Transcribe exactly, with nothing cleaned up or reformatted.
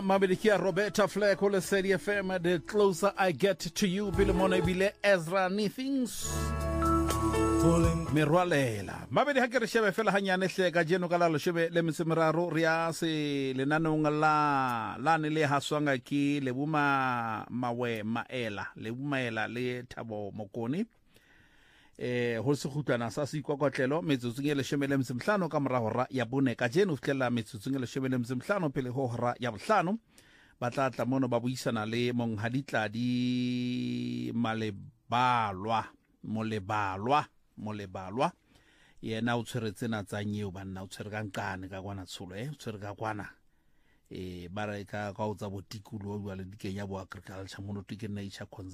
Mabedikia Roberta Flair ko le Sedi F M. The closer I get to you, Bilimone bile Ezra Nithings Mirwalela. Mabedi hakere shebe fela hanyane hle ka jeno kala lo shebe le msemeraro ria se le nanong la la ne le haswanga ki le buma mawe maela le bumaela le Thabo Mokoni. Eh ho se khutana sa se kwa kwatlelo metsotsong e le shemele msemhlano ka mora hora ya bone ka jeno fitlela metsotsong e le shemele msemhlano pele ho hora ya bohlano ba tla tla mono ba buisana le monghaditla di malebalwa molebalwa molebalwa yena o tshweretsena tsa nyeo banna o tshwere ka nkane ka kwana tsholo eh o tshwere ka kwana eh ba re ka ka o tsa botikulo o bua le dikenya bo agriculture mono to ke nature